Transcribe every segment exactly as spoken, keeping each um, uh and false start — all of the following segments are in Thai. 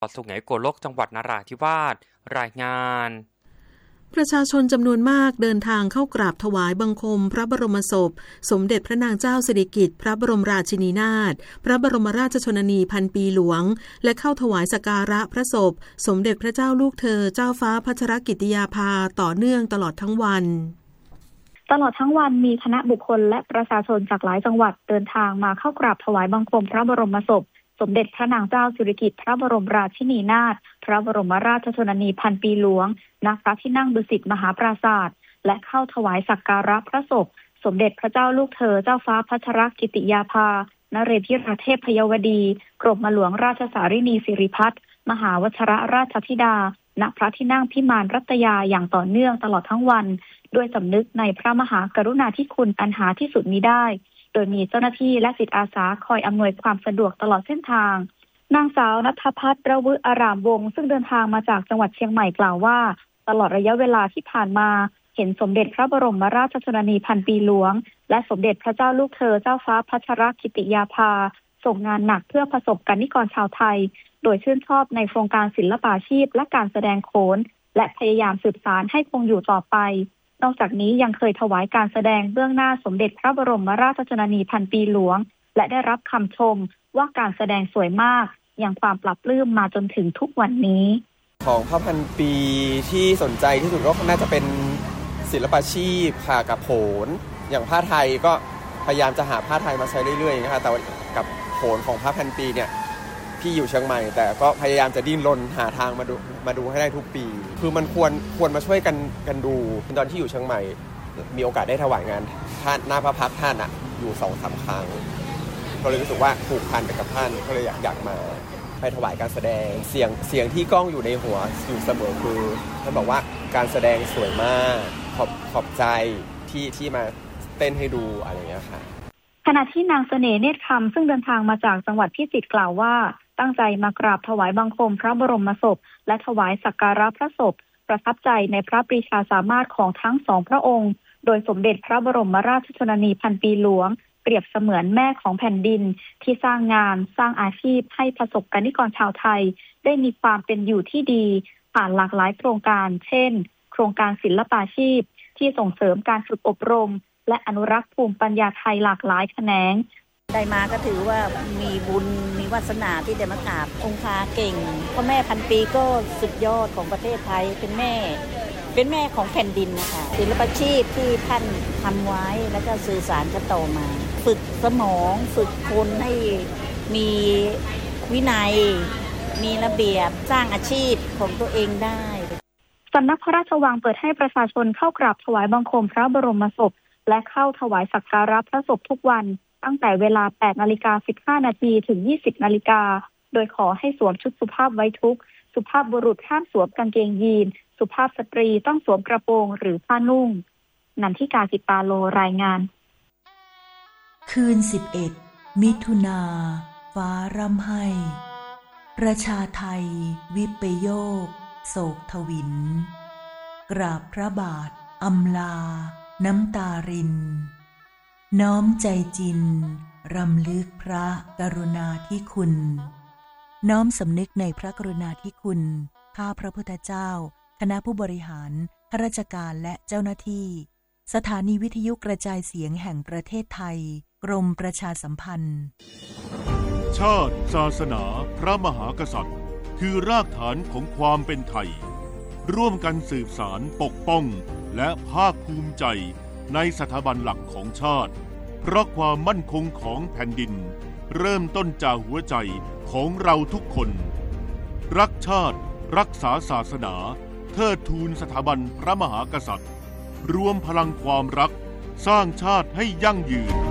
สุไหงโกลกจังหวัดนราธิวาสรายงานประชาชนจำนวนมากเดินทางเข้ากราบถวายบังคมพระบรมศพสมเด็จพระนางเจ้าสิริกิติ์พระบรมราชินีนาถพระบรมราชชนนีพันปีหลวงและเข้าถวายสักการะพระศพสมเด็จพระเจ้าลูกเธอเจ้าฟ้าพัชรกิติยาภาต่อเนื่องตลอดทั้งวันตลอดทั้งวันมีคณะบุคคลและประชาชนจากหลายจังหวัดเดินทางมาเข้ากราบถวายบังคมพระบรมศพสมเด็จพระนางเจ้าสิริกิติ์พระบรมราชินีนาถพระบรมราชชนนีพันปีหลวงณพระที่นั่งดุสิตมหาปราสาทและเข้าถวายสักการะพระศพสมเด็จพระเจ้าลูกเธอเจ้าฟ้าพัชรกิติยาภานเรศราเทพยวดีกรมหลวงราชสารินีสิริพัฒน์มหาวชิรราชธิดาณพระที่นั่งพิมานรัตยาอย่างต่อเนื่องตลอดทั้งวันด้วยสำนึกในพระมหากรุณาธิคุณอันหาที่สุดมิได้โดยมีเจ้าหน้าที่และจิตอาสาคอยอำนวยความสะดวกตลอดเส้นทางนางสาวณัฐภัทร ระวึอารามวงศ์ซึ่งเดินทางมาจากจังหวัดเชียงใหม่กล่าวว่าตลอดระยะเวลาที่ผ่านมาเห็นสมเด็จพระบรมราชชนนีพันปีหลวงและสมเด็จพระเจ้าลูกเธอเจ้าฟ้าพัชรกิติยาภาส่งงานหนักเพื่อประสบกนิกรชาวไทยโดยชื่นชอบในโครงการศิลปาชีพและการแสดงโขนและพยายามสืบสานให้คงอยู่ต่อไปนอกจากนี้ยังเคยถวายการแสดงเบื้องหน้าสมเด็จพระบรมราชชนนีพันปีหลวงและได้รับคำชมว่าการแสดงสวยมากยังความปรับปลื้มมาจนถึงทุกวันนี้ของพระพันปีที่สนใจที่สุดก็น่าจะเป็นศิลปาชีพค่ะกับโขนอย่างผ้าไทยก็พยายามจะหาผ้าไทยมาใช้เรื่อยๆนะคะแต่กับโขนของพระพันปีเนี่ยพี่อยู่เชียงใหม่แต่ก็พยายามจะดิ้นรนหาทางมาดูมาดูให้ได้ทุกปีคือมันควรควรมาช่วยกันกันดูตอนที่อยู่เชียงใหม่มีโอกาสได้ถวายงานท่านหน้าพระพักตร์ท่านอ่ะอยู่ สองสาม ครั้งก็เลยรู้สึกว่าผูกพันไปกับท่านก็เลยอยากอยากมาไปถวายการแสดงเสียงเสียงที่ก้องอยู่ในหัวอยู่เสมอคือท่านบอกว่าการแสดงสวยมากขอบขอบใจที่ที่มาเต้นให้ดูอะไรอย่างเงี้ยค่ะขณะที่นางเสน่ห์เนตรคำซึ่งเดินทางมาจากจังหวัดพิจิตรกล่าวว่าตั้งใจมากราบถวายบังคมพระบรมศพและถวายสักการะพระศพประทับใจในพระปรีชาสามารถของทั้งสองพระองค์โดยสมเด็จพระบรมราชชนนีพันปีหลวงเปรียบเสมือนแม่ของแผ่นดินที่สร้างงานสร้างอาชีพให้ประสบกนิกรชาวไทยได้มีความเป็นอยู่ที่ดีผ่านหลากหลายโครงการเช่นโครงการศิลปาชีพที่ส่งเสริมการฝึกอบรมและอนุรักษ์ภูมิปัญญาไทยหลากหลายแขนงได้มาก็ถือว่ามีบุญมีวาสนาที่ได้มากราบองค์พระเก่งพ่อแม่พันปีก็สุดยอดของประเทศไทยเป็นแม่เป็นแม่ของแผ่นดินนะคะศิลปาชีพที่ท่านทำไว้แล้วก็สื่อสารกันต่อมาฝึกสมองฝึกคนให้มีวินัยมีระเบียบสร้างอาชีพของตัวเองได้สำนักพระราชวังเปิดให้ประชาชนเข้ากราบถวายบังคมพระบรมศพและเข้าถวายสักการะพระศพทุกวันตั้งแต่เวลา แปดนาฬิกาสิบห้านาที ถึง ยี่สิบนาฬิกาโดยขอให้สวมชุดสุภาพไว้ทุกข์สุภาพบุรุษห้ามสวมกางเกงยีนสุภาพสตรีต้องสวมกระโปรงหรือผ้านุ่งนันทิกา กิตตาโลรายงานคืนสิบเอ็ดมิถุนาฟ้าร่ำไห้ประชาไทยวิปโยคโศกทวินกราบพระบาทอำลาน้ำตารินน้อมใจจินรำลึกพระกรุณาธิคุณน้อมสำนึกในพระกรุณาธิคุณข้าพระพุทธเจ้าคณะผู้บริหารข้าราชการและเจ้าหน้าที่สถานีวิทยุกระจายเสียงแห่งประเทศไทยกรมประชาสัมพันธ์ชาติศาสนาพระมหากษัตริย์คือรากฐานของความเป็นไทยร่วมกันสืบสานปกป้องและภาคภูมิใจในสถาบันหลักของชาติเพราะความมั่นคงของแผ่นดินเริ่มต้นจากหัวใจของเราทุกคนรักชาติรักษาศาสนาเทิดทูนสถาบันพระมหากษัตริย์รวมพลังความรักสร้างชาติให้ยั่งยืน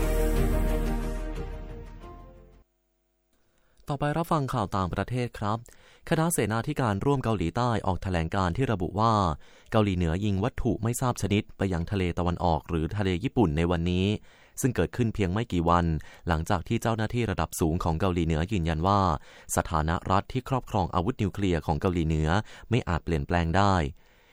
ต่อไปรับฟังข่าวต่างประเทศครับคณะเสนาธิการร่วมเกาหลีใต้ออกแถลงการที่ระบุว่าเกาหลีเหนือยิงวัตถุไม่ทราบชนิดไปยังทะเลตะวันออกหรือทะเลญี่ปุ่นในวันนี้ซึ่งเกิดขึ้นเพียงไม่กี่วันหลังจากที่เจ้าหน้าที่ระดับสูงของเกาหลีเหนือยืนยันว่าสถานะรัฐที่ครอบครองอาวุธนิวเคลียร์ของเกาหลีเหนือไม่อาจเปลี่ยนแปลงได้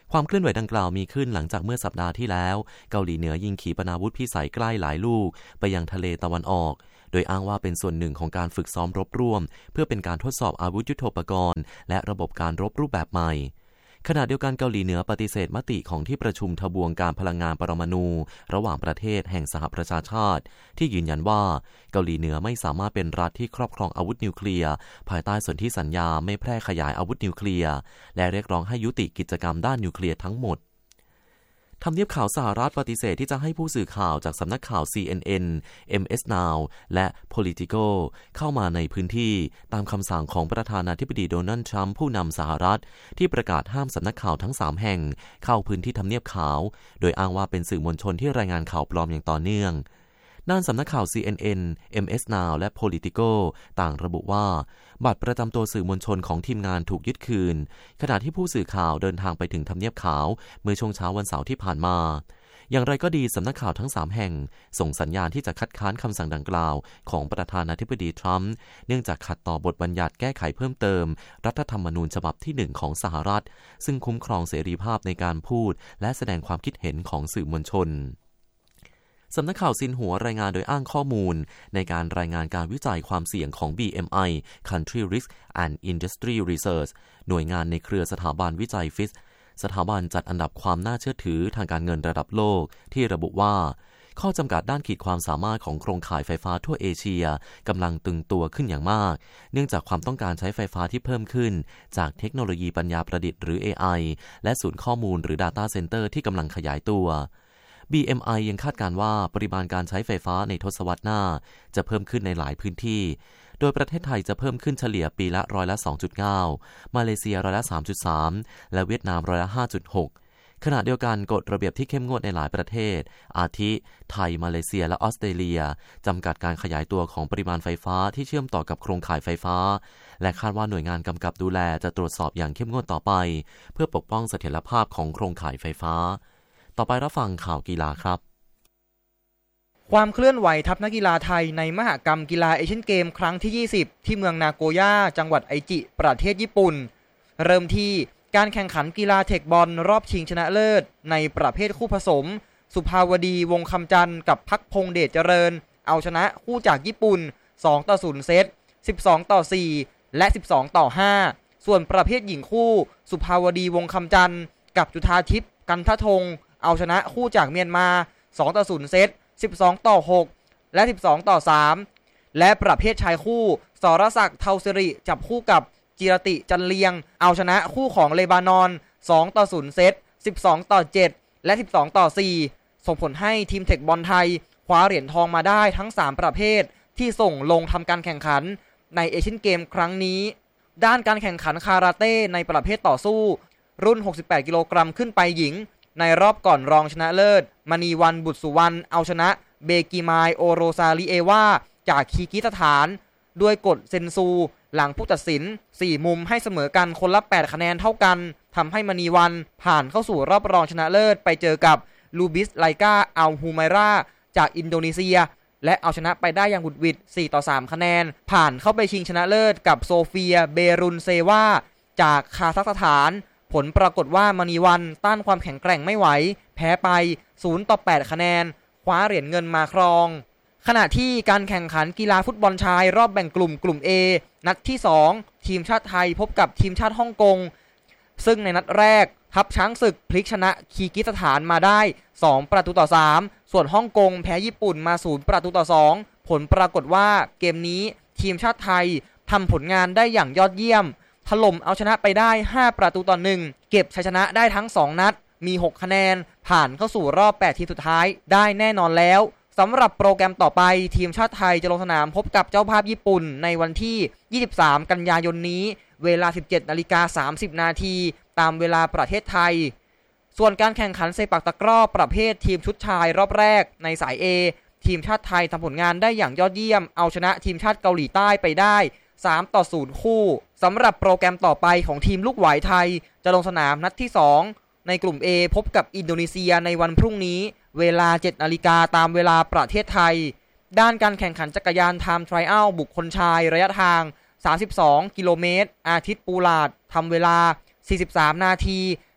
ความเคลื่อนไหวดังกล่าวมีขึ้นหลังจากเมื่อสัปดาห์ที่แล้วเกาหลีเหนือยิงขีปนาวุธพิสัยใกล้หลายลูกไปยังทะเลตะวันออกโดยอ้างว่าเป็นส่วนหนึ่งของการฝึกซ้อมรบร่วมเพื่อเป็นการทดสอบอาวุธยุทโธปกรณ์และระบบการรบรูปแบบใหม่ขณะเดียวกันเกาหลีเหนือปฏิเสธมติของที่ประชุมทบวงการพลังงานปรมาณูระหว่างประเทศแห่งสหประชาชาติที่ยืนยันว่าเกาหลีเหนือไม่สามารถเป็นรัฐที่ครอบครองอาวุธนิวเคลียร์ภายใต้สนธิสัญญาไม่แพร่ขยายอาวุธนิวเคลียร์และเรียกร้องให้ยุติกิจกรรมด้านนิวเคลียร์ทั้งหมดทำเนียบข่าวสหรัฐปฏิเสธที่จะให้ผู้สื่อข่าวจากสำนักข่าว ซี เอ็น เอ็น เอ็ม เอส Now และ Politico เข้ามาในพื้นที่ตามคำสั่งของประธานาธิบดีโดนัลด์ทรัมป์ผู้นำสหรัฐที่ประกาศห้ามสำนักข่าวทั้งสามแห่งเข้าพื้นที่ทำเนียบขาวโดยอ้างว่าเป็นสื่อมวลชนที่รายงานข่าวปลอมอย่างต่อเนื่องด้านสำนักข่าว ซี เอ็น เอ็น เอ็ม เอส Now และ Politico ต่างระบุว่าบัตรประจำตัวสื่อมวลชนของทีมงานถูกยึดคืนขณะที่ผู้สื่อข่าวเดินทางไปถึงทำเนียบขาวเมื่อช่วงเช้าวันเสาร์ที่ผ่านมาอย่างไรก็ดีสำนักข่าวทั้งสามแห่งส่งสัญญาณที่จะคัดค้านคำสั่งดังกล่าวของประธานาธิบดีทรัมป์เนื่องจากขัดต่อบทบัญญัติแก้ไขเพิ่มเติมรัฐธรรมนูญฉบับที่หนึ่งของสหรัฐซึ่งคุ้มครองเสรีภาพในการพูดและแสดงความคิดเห็นของสื่อมวลชนสำนักข่าวซินหัวรายงานโดยอ้างข้อมูลในการรายงานการวิจัยความเสี่ยงของ บี เอ็ม ไอ Country Risk and Industry Research หน่วยงานในเครือสถาบันวิจัยฟิชสถาบันจัดอันดับความน่าเชื่อถือทางการเงินระดับโลกที่ระบุว่าข้อจำกัดด้านขีดความสามารถของโครงข่ายไฟฟ้าทั่วเอเชียกำลังตึงตัวขึ้นอย่างมากเนื่องจากความต้องการใช้ไฟฟ้าที่เพิ่มขึ้นจากเทคโนโลยีปัญญาประดิษฐ์หรือ เอ ไอ และศูนย์ข้อมูลหรือ Data Center ที่กำลังขยายตัว บี เอ็ม ไอ ยังคาดการณ์ว่าปริมาณการใช้ไฟฟ้าในทศวรรษหน้าจะเพิ่มขึ้นในหลายพื้นที่โดยประเทศไทยจะเพิ่มขึ้นเฉลี่ยปีละร้อยละ สองจุดเก้า มาเลเซียร้อยละ สามจุดสาม และเวียดนามร้อยละ ห้าจุดหก ขณะเดียวกันกฎระเบียบที่เข้มงวดในหลายประเทศอาทิไทยมาเลเซียและออสเตรเลียจำกัดการขยายตัวของปริมาณไฟฟ้าที่เชื่อมต่อกับโครงข่ายไฟฟ้าและคาดว่าหน่วยงานกำกับดูแลจะตรวจสอบอย่างเข้มงวดต่อไปเพื่อปกป้องเสถียรภาพของโครงข่ายไฟฟ้าต่อไปรับฟังข่าวกีฬาครับความเคลื่อนไหวทัพนักกีฬาไทยในมหกรรมกีฬาเอเชียนเกมครั้งที่ยี่สิบที่เมืองนาโกย่าจังหวัดไอจิประเทศญี่ปุ่นเริ่มที่การแข่งขันกีฬาเทคบอลรอบชิงชนะเลิศในประเภทคู่ผสมสุภาวดีวงคำจันทร์กับพักพงษ์เดชเจริญเอาชนะคู่จากญี่ปุ่นสองต่อศูนย์เซตสิบสองต่อสี่และสิบสองต่อห้าส่วนประเภทหญิงคู่สุภาวดีวงคำจันทร์กับจุฑาทิพย์กันทธงเอาชนะคู่จากเมียนมาสองต่อศูนย์เซตสิบสองต่อหกและสิบสองต่อสามและประเภทชายคู่สรศักดิ์เทาสิริจับคู่กับจิรติจันเลียงเอาชนะคู่ของเลบานอนสองต่อศูนย์เซตสิบสองต่อเจ็ดและสิบสองต่อสี่ส่งผลให้ทีมเทคบอลไทยคว้าเหรียญทองมาได้ทั้งสามประเภทที่ส่งลงทำการแข่งขันในเอเชียนเกมครั้งนี้ด้านการแข่งขันคาราเต้ในประเภทต่อสู้รุ่นหกสิบแปดกิโลกรัมขึ้นไปหญิงในรอบก่อนรองชนะเลิศมณีวันบุตรสุวรรณเอาชนะเบกิมายโอโรซาลิเอวาจากคีร์กิสถานด้วยกฎเซนซูหลังผู้ตัดสินสี่มุมให้เสมอกันคนละแปดคะแนนเท่ากันทำให้มณีวันผ่านเข้าสู่รอบรองชนะเลิศไปเจอกับลูบิสไลกาอัลฮูไมราจากอินโดนีเซียและเอาชนะไปได้อย่างบุดหวิดสี่ต่อสามคะแนนผ่านเข้าไปชิงชนะเลิศกับโซเฟียเบรุนเซวาจากคาซัคสถานผลปรากฏว่ามณีวันต้านความแข็งแกร่งไม่ไหวแพ้ไปศูนย์ต่อแปดคะแนนคว้าเหรียญเงินมาครองขณะที่การแข่งขันกีฬาฟุตบอลชายรอบแบ่งกลุ่มกลุ่ม A นัดที่สองทีมชาติไทยพบกับทีมชาติฮ่องกงซึ่งในนัดแรกทัพช้างศึกพลิกชนะคีร์กิสถานมาได้สองประตูต่อสามส่วนฮ่องกงแพ้ญี่ปุ่นมาศูนย์ประตูต่อสองผลปรากฏว่าเกมนี้ทีมชาติไทยทำผลงานได้อย่างยอดเยี่ยมถล่มเอาชนะไปได้ห้าประตูต่อหนึ่งเก็บชัยชนะได้ทั้งสองนัดมีหกคะแนนผ่านเข้าสู่รอบแปดทีมสุดท้ายได้แน่นอนแล้วสำหรับโปรแกรมต่อไปทีมชาติไทยจะลงสนามพบกับเจ้าภาพญี่ปุ่นในวันที่ยี่สิบสามกันยายนนี้เวลา สิบเจ็ดนาฬิกาสามสิบนาทีตามเวลาประเทศไทยส่วนการแข่งขันเซปักตะกร้อประเภททีมชุดชายรอบแรกในสาย A ทีมชาติไทยทำผลงานได้อย่างยอดเยี่ยมเอาชนะทีมชาติเกาหลีใต้ไปได้สามต่อศูนย์คู่สำหรับโปรแกรมต่อไปของทีมลูกหวายไทยจะลงสนามนัดที่สองในกลุ่ม A พบกับอินโดนีเซียในวันพรุ่งนี้เวลา เจ็ดนาฬิกาตามเวลาประเทศไทยด้านการแข่งขันจักรยานไทม์ไทรอัลบุคคลชายระยะทางสามสิบสองกิโลเมตรอาทิตย์ปูลาดทำเวลาสี่สิบสามนาที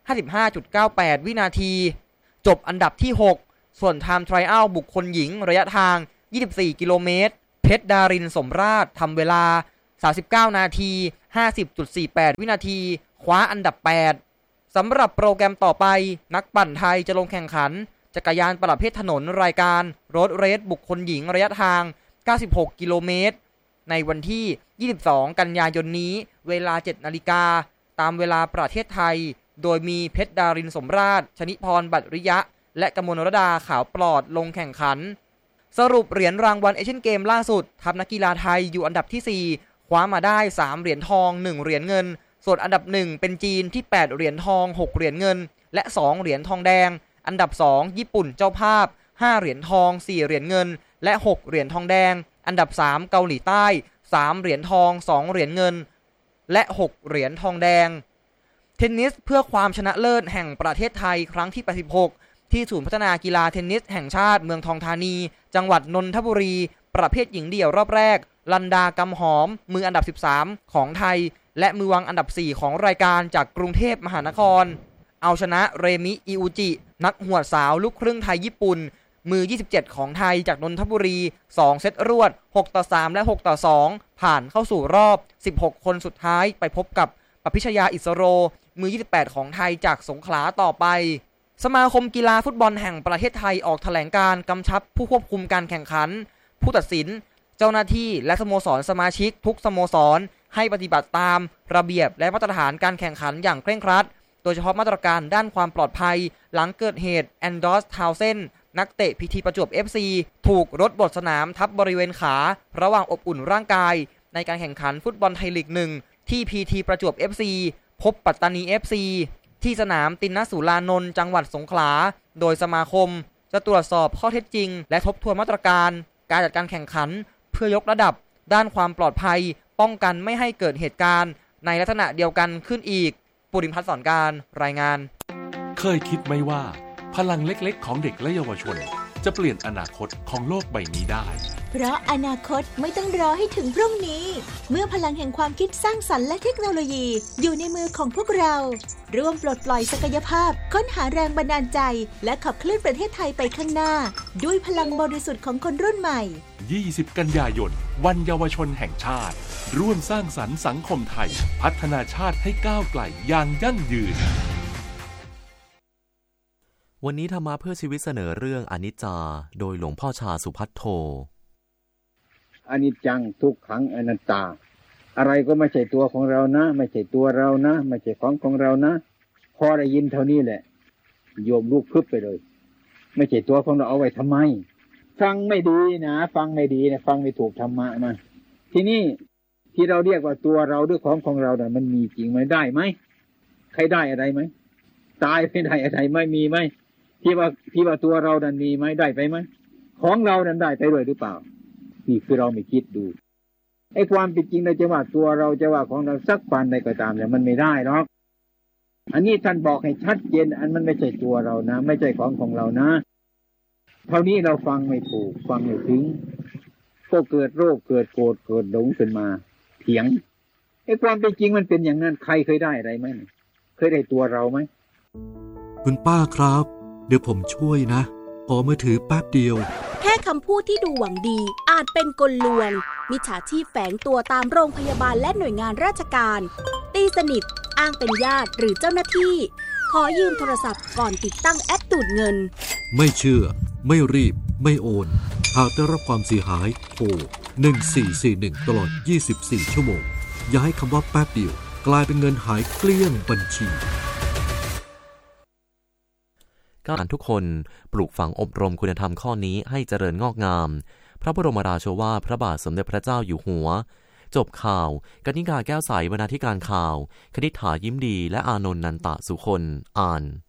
ห้าสิบห้าจุดเก้าแปด วินาทีจบอันดับที่หกส่วน Time Trial บุคคลหญิงระยะทางยี่สิบสี่กิโลเมตรเพชรดารินสมราชทำเวลาสามสิบเก้านาที ห้าสิบจุดสี่แปด วินาทีคว้าอันดับแปดสำหรับโปรแกรมต่อไปนักปั่นไทยจะลงแข่งขันจักรยานประเภทถนนรายการโรดเรสบุคคลหญิงระยะทางเก้าสิบหกกิโลเมตรในวันที่ยี่สิบสองกันยายนนี้เวลา เจ็ดนาฬิกาตามเวลาประเทศไทยโดยมีเพชรดารินสมราชชนิพรบัตรริยะและกมลรดาขาวปลอดลงแข่งขันสรุปเหรียญรางวัลเอเชียนเกมล่าสุดทัพนักกีฬาไทยอยู่อันดับที่สี่คว้ามาได้สามเหรียญทองหนึ่งเหรียญเงินส่วนอันดับหนึ่งเป็นจีนที่แปดเหรียญทองหกเหรียญเงินและสองเหรียญทองแดงอันดับสองญี่ปุ่นเจ้าภาพห้าเหรียญทองสี่เหรียญเงินและหกเหรียญทองแดงอันดับสามเกาหลีใต้สามเหรียญทองสองเหรียญเงินและหกเหรียญทองแดงเทนนิสเพื่อความชนะเลิศแห่งประเทศไทยครั้งที่แปดสิบหกที่ศูนย์พัฒนากีฬาเทนนิสแห่งชาติเมืองทองธานีจังหวัดนนทบุรีประเภทหญิงเดี่ยวรอบแรกลันดากำหอมมืออันดับสิบสามของไทยและมือวางอันดับสี่ของรายการจากกรุงเทพมหานครเอาชนะเรมิอิอุจินักหวดสาวลูกครึ่งไทยญี่ปุ่นมือยี่สิบเจ็ดของไทยจากนนทบุรีสองเซตรวดหกต่อสามและหกต่อสองผ่านเข้าสู่รอบสิบหกคนสุดท้ายไปพบกับปพิชยาอิสโรมือยี่สิบแปดของไทยจากสงขลาต่อไปสมาคมกีฬาฟุตบอลแห่งประเทศไทยออกแถลงการกำชับผู้ควบคุมการแข่งขันผู้ตัดสินเจ้าหน้าที่และสโมสรสมาชิกทุกสโมสรให้ปฏิบัติตามระเบียบและมาตรฐานการแข่งขันอย่างเคร่งครัดโดยเฉพาะมาตรการด้านความปลอดภัยหลังเกิดเหตุแอนดอสทาวเซนนักเตะพีทีประจวบ เอฟ ซี ถูกรถบดสนามทับบริเวณขาระหว่างอบอุ่นร่างกายในการแข่งขันฟุตบอลไทยลีกหนึ่งที่ พี ที ประจวบ เอฟ ซี พบปัตตานี เอฟ ซี ที่สนามตินนสุรานนท์จังหวัดสงขลาโดยสมาคมจะตรวจสอบข้อเท็จจริงและทบทวนมาตรการการจัดการแข่งขันเพื่อยกระดับด้านความปลอดภัยป้องกันไม่ให้เกิดเหตุการณ์ในลักษณะเดียวกันขึ้นอีกปุริมพัฒน์สอนการรายงานเคยคิดไหมว่าพลังเล็กๆของเด็กและเยาวชนจะเปลี่ยนอนาคตของโลกใบนี้ได้เพราะอนาคตไม่ต้องรอให้ถึงพรุ่งนี้เมื่อพลังแห่งความคิดสร้างสรรค์และเทคโนโลยีอยู่ในมือของพวกเราร่วมปลดปล่อยศักยภาพค้นหาแรงบันดาลใจและขับเคลื่อนประเทศไทยไปข้างหน้าด้วยพลังบริสุทธิ์ของคนรุ่นใหม่ยี่สิบกันยายนวันเยาวชนแห่งชาติร่วมสร้างสรรค์สังคมไทยพัฒนาชาติให้ก้าวไกลอย่างยั่งยืนวันนี้ธรรมะเพื่อชีวิตเสนอเรื่องอนิจจาโดยหลวงพ่อชาสุภัทโทอนิจจังทุกขังอนัตตาอะไรก็ไม่ใช่ตัวของเรานะไม่ใช่ตัวเรานะไม่ใช่ของของเรานะพอได้ยินเท่านี้แหละโยมลุกพึบไปเลยไม่ใช่ตัวของเราเอาไว้ทำไมฟังไม่ดีนะฟังไม่ดีนะฟังไม่ถูกธรรมะมาทีนี้ที่เราเรียกว่าตัวเราด้วยของของเราเนี่ยมันมีจริงไหมได้ไหมใครได้อะไรไหมตายไม่ได้อะไรไม่มีไหมที่ว่าที่ว่าตัวเรานั้นมีไหมได้ไปไหมของเรานั้นได้ไปด้วยหรือเปล่านี่คือเราไม่คิดดูไอ้ความเป็นจริงเราจะว่าตัวเราจะว่าของเราสักปานใดก็ตามเนี่ยมันไม่ได้หรอกอันนี้ท่านบอกให้ชัดเจนอันมันไม่ใช่ตัวเรานะไม่ใช่ของของเรานะเท่านี้เราฟังไม่ถูกฟังไม่ถึงก็เกิดโรคเกิดโกรธเกิดหลงขึ้นมาเถียงไอ้ความเป็นจริงมันเป็นอย่างนั้นใครเคยได้อะไรไหมเคยได้ตัวเราไหมคุณป้าครับเดี๋ยวผมช่วยนะขอมือถือแป๊บเดียวแค่คำพูดที่ดูหวังดีอาจเป็นกลลวงมิจฉาชีพแฝงตัวตามโรงพยาบาลและหน่วยงานราชการตีสนิทอ้างเป็นญาติหรือเจ้าหน้าที่ขอยืมโทรศัพท์ก่อนติดตั้งแอปดูดเงินไม่เชื่อไม่รีบไม่โอนหากได้รับความเสียหายโทรหนึ่งสี่สี่หนึ่งตลอดยี่สิบสี่ชั่วโมงอย่าให้คำว่าแป๊บเดียวกลายเป็นเงินหายเกลี้ยงบัญชีการทุกคนปลูกฝังอบรมคุณธรรมข้อนี้ให้เจริญงอกงามพระบรมราโชวาทพระบาทสมเด็จพระเจ้าอยู่หัวจบข่าวกนิกาแก้วใสบรรณาธิการข่าวคณิษฐายิ้มดีและอานนท์นันตะสุคนอ่าน